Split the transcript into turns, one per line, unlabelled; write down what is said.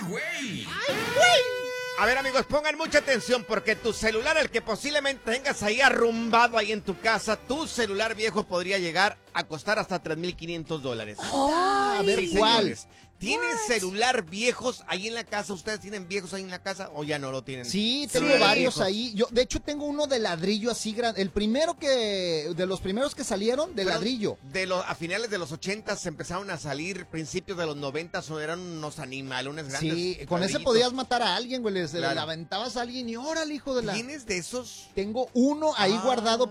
güey!
A ver, amigos, pongan mucha atención porque tu celular, el que posiblemente tengas ahí arrumbado ahí en tu casa, tu celular viejo podría llegar a costar hasta $3,500.
A ver,
Sí,
¿cuál?
señores. ¿Tienen celular viejos ahí en la casa? ¿Ustedes tienen viejos ahí en la casa o ya no lo tienen?
Sí, tengo
Celulares
varios
viejos.
ahí. Yo, de hecho, tengo uno de ladrillo así grande. De los primeros que salieron, de
Fueron
ladrillo.
A finales de los 80 se empezaron a salir, principios de los 90 eran unos animalones grandes.
Sí, con ese
ladrillitos.
podías matar a alguien, güey. Le
Claro.
aventabas a alguien y órale, hijo de la...
¿Tienes de esos?
Tengo uno ahí guardado